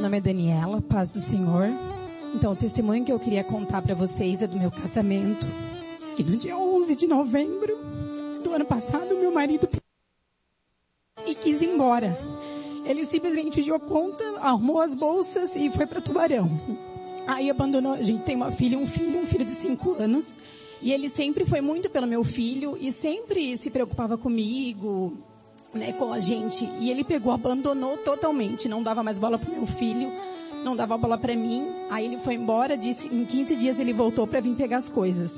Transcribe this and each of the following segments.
nome é Daniela, paz do Senhor. Então, o testemunho que eu queria contar para vocês é do meu casamento. Que no dia 11 de novembro do ano passado, meu marido e quis ir embora. Ele simplesmente pediu conta, arrumou as bolsas e foi para Tubarão. Aí abandonou, a gente tem uma filha, um filho de 5 anos. E ele sempre foi muito pelo meu filho e sempre se preocupava comigo, né, com a gente. E ele pegou, abandonou totalmente, não dava mais bola pro meu filho, não dava bola para mim. Aí ele foi embora, disse, em 15 dias ele voltou para vir pegar as coisas.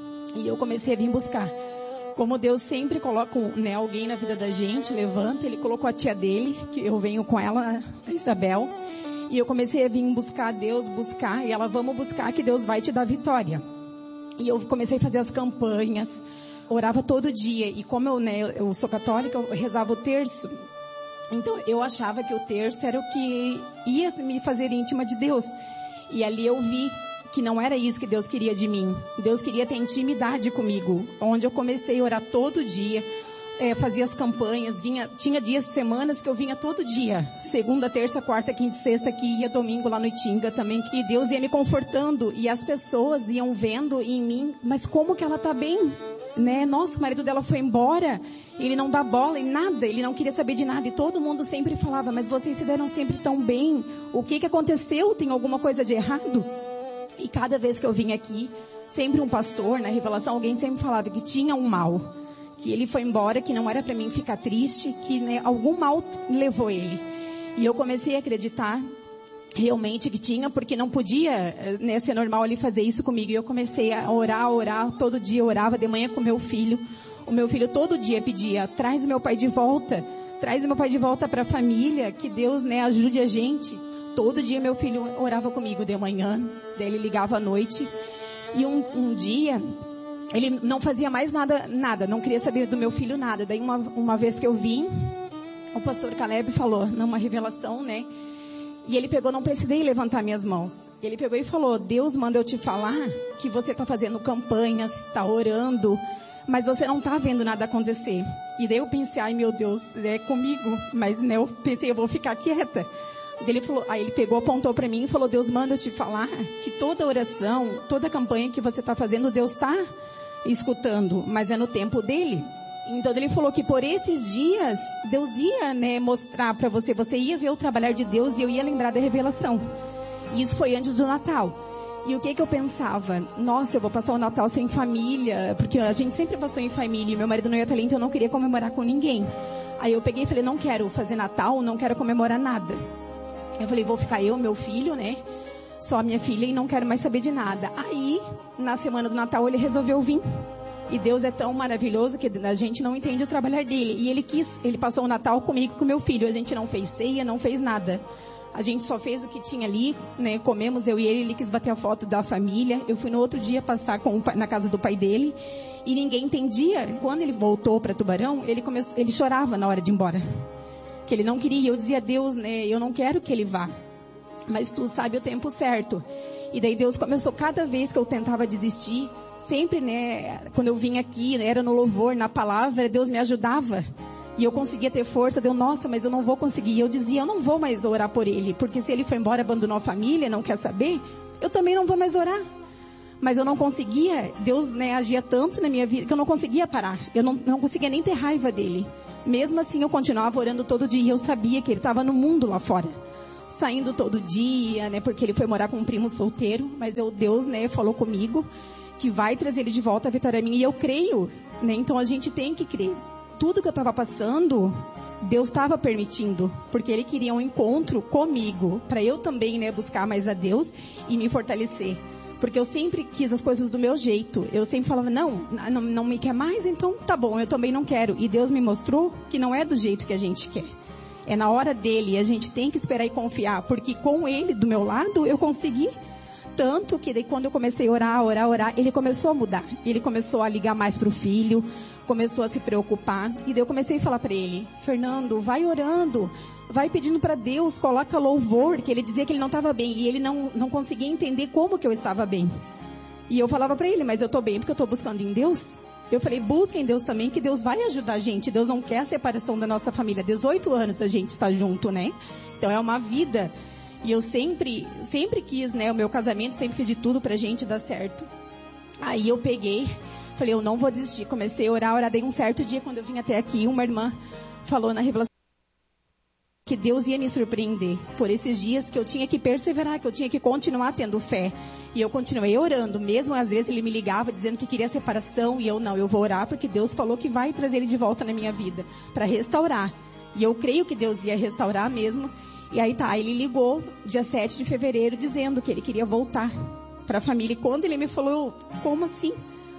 E eu comecei a vir buscar. Como Deus sempre coloca, né, alguém na vida da gente, levanta, Ele colocou a tia dele, que eu venho com ela, a Isabel. E eu comecei a vir buscar Deus, buscar, e ela, vamos buscar que Deus vai te dar vitória. E eu comecei a fazer as campanhas, orava todo dia. E como eu sou católica, eu rezava o terço. Então eu achava que o terço era o que ia me fazer íntima de Deus. E ali eu vi que não era isso que Deus queria de mim. Deus queria ter intimidade comigo. Onde eu comecei a orar todo dia, fazia as campanhas, tinha dias, semanas que eu vinha todo dia. Segunda, terça, quarta, quinta e sexta, que ia domingo lá no Itinga também. E Deus ia me confortando. E as pessoas iam vendo em mim, mas como que ela tá bem? Né? Nossa, o marido dela foi embora, ele não dá bola em nada, ele não queria saber de nada. E todo mundo sempre falava, mas vocês se deram sempre tão bem. O que aconteceu? Tem alguma coisa de errado? E cada vez que eu vim aqui, sempre um pastor, na revelação, alguém sempre falava que tinha um mal. Que ele foi embora, que não era para mim ficar triste, que né, algum mal levou ele. E eu comecei a acreditar realmente que tinha, porque não podia né, ser normal ele fazer isso comigo. E eu comecei a orar, todo dia eu orava de manhã com meu filho. O meu filho todo dia pedia, traz meu pai de volta para a família, que Deus né, ajude a gente. Todo dia meu filho orava comigo de manhã, daí ele ligava à noite. E um dia, ele não fazia mais nada, não queria saber do meu filho nada. Daí uma vez que eu vim, o pastor Caleb falou, numa revelação, né? E ele pegou, não precisei levantar minhas mãos. Ele pegou e falou, Deus manda eu te falar que você está fazendo campanhas, está orando, mas você não está vendo nada acontecer. E daí eu pensei, ai meu Deus, é comigo. Mas né, eu pensei, eu vou ficar quieta. Ele falou, aí ele pegou, apontou para mim e falou, Deus manda eu te falar que toda oração, toda campanha que você está fazendo, Deus está escutando, mas é no tempo dele. Então ele falou que por esses dias, Deus ia né, mostrar para você, você ia ver o trabalhar de Deus e eu ia lembrar da revelação. E isso foi antes do Natal. E o que eu pensava? Nossa, eu vou passar o Natal sem família, porque a gente sempre passou em família e meu marido não ia estar ali, então eu não queria comemorar com ninguém. Aí eu peguei e falei, não quero fazer Natal, não quero comemorar nada. Eu falei, vou ficar eu, meu filho, né? Só a minha filha e não quero mais saber de nada. Aí, na semana do Natal, ele resolveu vir. E Deus é tão maravilhoso que a gente não entende o trabalhar dele. E ele passou o Natal comigo, com meu filho. A gente não fez ceia, não fez nada. A gente só fez o que tinha ali, né? Comemos, eu e ele quis bater a foto da família. Eu fui no outro dia passar na casa do pai dele. E ninguém entendia. Quando ele voltou para Tubarão, ele chorava na hora de ir embora. Que ele não queria, eu dizia, Deus, né, eu não quero que ele vá, mas tu sabe o tempo certo. E daí Deus começou, cada vez que eu tentava desistir, sempre, né, quando eu vinha aqui, era no louvor, na palavra, Deus me ajudava. E eu conseguia ter força, nossa, mas eu não vou conseguir. E eu dizia, eu não vou mais orar por ele, porque se ele foi embora, abandonou a família, não quer saber, eu também não vou mais orar. Mas eu não conseguia, Deus, né, agia tanto na minha vida, que eu não conseguia parar. Eu não conseguia nem ter raiva dele. Mesmo assim, eu continuava orando todo dia e eu sabia que ele estava no mundo lá fora. Saindo todo dia, né, porque ele foi morar com um primo solteiro. Mas Deus, né, falou comigo que vai trazer ele de volta, a vitória é minha. E eu creio, né, então a gente tem que crer. Tudo que eu estava passando, Deus estava permitindo. Porque Ele queria um encontro comigo, para eu também, né, buscar mais a Deus e me fortalecer. Porque eu sempre quis as coisas do meu jeito. Eu sempre falava, não me quer mais, então tá bom, eu também não quero. E Deus me mostrou que não é do jeito que a gente quer. É na hora dele, a gente tem que esperar e confiar. Porque com ele do meu lado, eu consegui. Tanto que daí quando eu comecei a orar, ele começou a mudar. Ele começou a ligar mais pro filho, começou a se preocupar. E daí eu comecei a falar para ele, Fernando, vai orando. Vai pedindo para Deus, coloca louvor, que ele dizia que ele não estava bem. E ele não conseguia entender como que eu estava bem. E eu falava para ele, mas eu estou bem porque eu estou buscando em Deus. Eu falei, busca em Deus também, que Deus vai ajudar a gente. Deus não quer a separação da nossa família. 18 anos a gente está junto, né? Então é uma vida. E eu sempre quis, né, o meu casamento, sempre fiz de tudo pra gente dar certo. Aí eu peguei, falei, eu não vou desistir. Comecei a orar. Daí um certo dia, quando eu vim até aqui, uma irmã falou na revelação que Deus ia me surpreender por esses dias, que eu tinha que perseverar, que eu tinha que continuar tendo fé. E eu continuei orando, mesmo às vezes ele me ligava dizendo que queria separação, e eu vou orar porque Deus falou que vai trazer ele de volta na minha vida, para restaurar. E eu creio que Deus ia restaurar mesmo. E aí ele ligou dia 7 de fevereiro dizendo que ele queria voltar para a família. E quando ele me falou, como assim?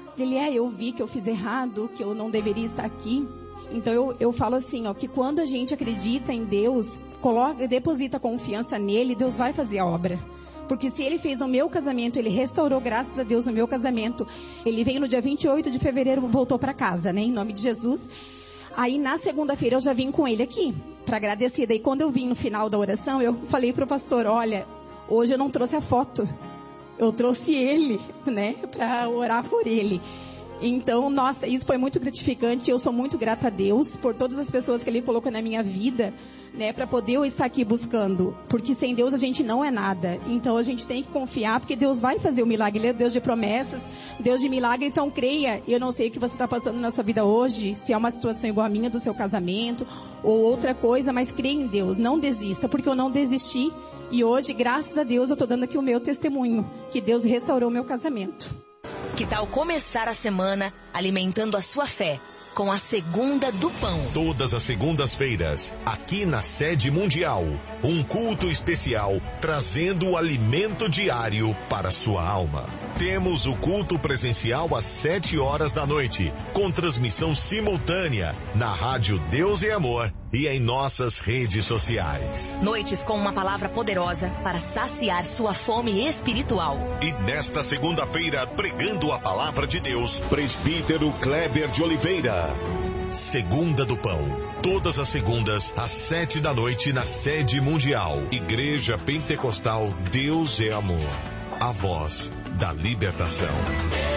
Eu vi que eu fiz errado, que eu não deveria estar aqui. Então eu falo assim, que quando a gente acredita em Deus, deposita confiança nele, Deus vai fazer a obra. Porque se ele fez o meu casamento, ele restaurou, graças a Deus, o meu casamento. Ele veio no dia 28 de fevereiro, voltou para casa, né, em nome de Jesus. Aí na segunda-feira eu já vim com ele aqui, para agradecer. Daí quando eu vim no final da oração, eu falei pro pastor, olha, hoje eu não trouxe a foto, eu trouxe ele, né, para orar por ele. Então, nossa, isso foi muito gratificante. Eu sou muito grata a Deus por todas as pessoas que Ele colocou na minha vida, né, para poder eu estar aqui buscando. Porque sem Deus a gente não é nada. Então a gente tem que confiar, porque Deus vai fazer o milagre. Ele é Deus de promessas, Deus de milagre. Então creia. Eu não sei o que você está passando na sua vida hoje, se é uma situação igual a minha do seu casamento ou outra coisa, mas creia em Deus. Não desista, porque eu não desisti. E hoje, graças a Deus, eu estou dando aqui o meu testemunho, que Deus restaurou o meu casamento. Que tal começar a semana alimentando a sua fé com a Segunda do Pão? Todas as segundas-feiras, aqui na Sede Mundial, um culto especial trazendo o alimento diário para sua alma. Temos o culto presencial às 7 horas da noite, com transmissão simultânea na rádio Deus é Amor e em nossas redes sociais. Noites com uma palavra poderosa para saciar sua fome espiritual. E nesta segunda-feira, pregando a palavra de Deus, presbítero Kleber de Oliveira. Segunda do Pão. Todas as segundas, às 7 da noite, na Sede Mundial. Igreja Pentecostal Deus é Amor. A voz da libertação.